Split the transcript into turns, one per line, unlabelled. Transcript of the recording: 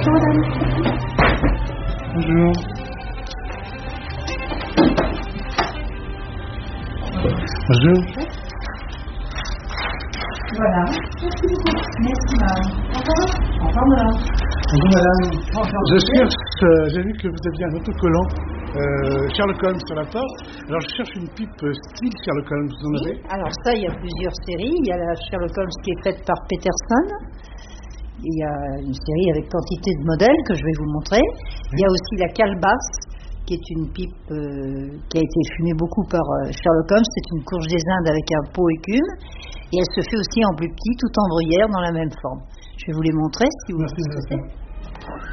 madame.
Bonjour. Bonjour.
Voilà. Merci beaucoup. Merci, madame. Au revoir. Au revoir, madame.
Bonjour madame.
Bonjour.
Je cherche, j'ai vu que vous aviez un autocollant Sherlock Holmes sur la porte. Alors je cherche une pipe style Sherlock Holmes, vous en avez?
Alors ça, il y a plusieurs séries. Il y a la Sherlock Holmes qui est faite par Peterson. Il y a une série avec quantité de modèles que je vais vous montrer. Il y a aussi la Calebasse, qui est une pipe qui a été fumée beaucoup par Sherlock Holmes. C'est une courge des Indes avec un pot écume. Et elle se fait aussi en plus petit, tout en bruyère, dans la même forme. Je vais vous les montrer si vous voulez.